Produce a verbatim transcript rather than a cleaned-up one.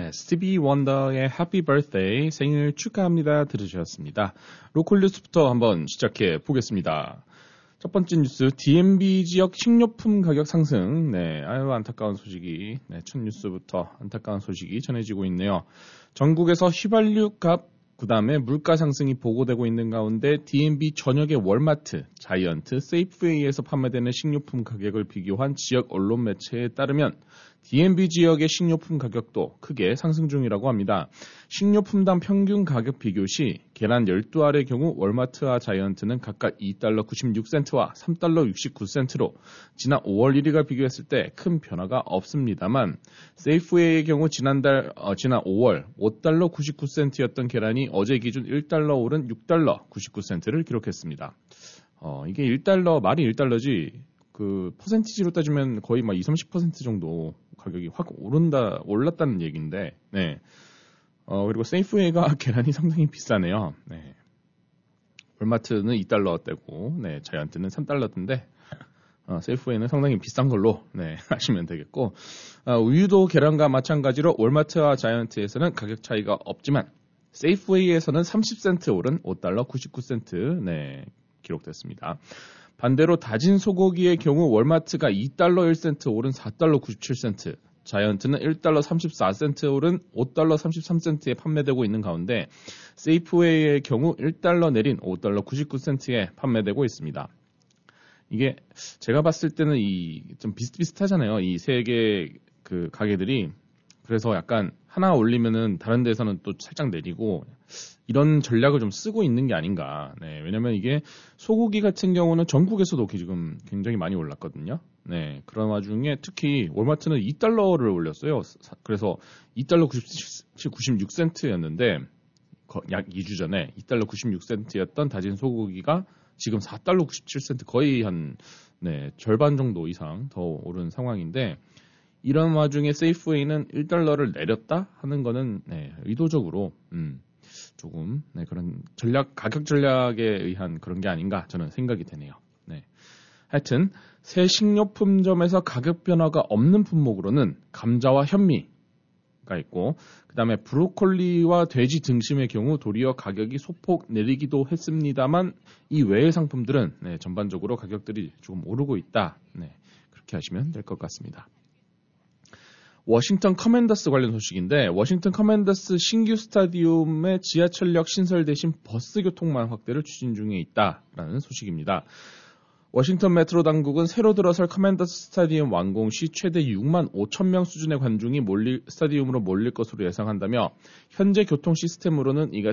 네, 스티비 원더의 Happy Birthday 생일 축하합니다 들으셨습니다. 로컬 뉴스부터 한번 시작해 보겠습니다. 첫 번째 뉴스, 디엠비 지역 식료품 가격 상승. 네, 아유 안타까운 소식이, 네, 첫 뉴스부터 안타까운 소식이 전해지고 있네요. 전국에서 휘발유 값, 그 다음에 물가 상승이 보고되고 있는 가운데 디엠비 전역의 월마트, 자이언트, 세이프웨이에서 판매되는 식료품 가격을 비교한 지역 언론 매체에 따르면 디엠비 지역의 식료품 가격도 크게 상승 중이라고 합니다. 식료품당 평균 가격 비교 시 계란 열두 알의 경우 월마트와 자이언트는 각각 이 달러 구십육 센트와 삼 달러 육십구 센트로 지난 오월 일일과 비교했을 때 큰 변화가 없습니다만 세이프웨이의 경우 지난달 어, 지난 오월 오 달러 구십구 센트였던 계란이 어제 기준 일 달러 오른 육 달러 구십구 센트를 기록했습니다. 어, 이게 일 달러, 말이 일 달러지 그 퍼센티지로 따지면 거의 막 이십, 삼십 퍼센트 정도 가격이 확 오른다, 올랐다는 얘기인데, 네. 어, 그리고 세이프웨이가 계란이 상당히 비싸네요. 네. 월마트는 이 달러대고, 네, 자이언트는 삼 달러인데, 어, 세이프웨이는 상당히 비싼 걸로, 네, 하시면 되겠고, 어, 우유도 계란과 마찬가지로 월마트와 자이언트에서는 가격 차이가 없지만, 세이프웨이에서는 삼십 센트 오른 오 달러 구십구 센트, 네, 기록됐습니다. 반대로 다진 소고기의 경우 월마트가 이 달러 일 센트 오른 사 달러 구십칠 센트, 자이언트는 일 달러 삼십사 센트 오른 오 달러 삼십삼 센트에 판매되고 있는 가운데 세이프웨이의 경우 일 달러 내린 오 달러 구십구 센트에 판매되고 있습니다. 이게 제가 봤을 때는 이 좀 비슷비슷하잖아요. 이 세 개 그 가게들이. 그래서 약간 하나 올리면은 다른 데서는 또 살짝 내리고 이런 전략을 좀 쓰고 있는 게 아닌가. 네, 왜냐면 이게 소고기 같은 경우는 전국에서도 지금 굉장히 많이 올랐거든요. 네, 그런 와중에 특히 월마트는 이 달러를 올렸어요. 그래서 이 달러 구십육 센트였는데 약 이 주 전에 이 달러 구십육 센트였던 다진 소고기가 지금 사 달러 구십칠 센트, 거의 한 네, 절반 정도 이상 더 오른 상황인데, 이런 와중에 세이프웨이는 일 달러를 내렸다 하는 거는 네, 의도적으로 음, 조금 네, 그런 전략, 가격 전략에 의한 그런 게 아닌가 저는 생각이 되네요. 네. 하여튼 새 식료품점에서 가격 변화가 없는 품목으로는 감자와 현미가 있고, 그 다음에 브로콜리와 돼지 등심의 경우 도리어 가격이 소폭 내리기도 했습니다만 이 외의 상품들은 네, 전반적으로 가격들이 조금 오르고 있다. 네, 그렇게 하시면 될 것 같습니다. 워싱턴 커맨더스 관련 소식인데, 워싱턴 커맨더스 신규 스타디움의 지하철역 신설 대신 버스 교통망 확대를 추진 중에 있다라는 소식입니다. 워싱턴 메트로 당국은 새로 들어설 커맨더스 스타디움 완공 시 최대 육만 오천 명 수준의 관중이 몰릴, 스타디움으로 몰릴 것으로 예상한다며 현재 교통 시스템으로는 이가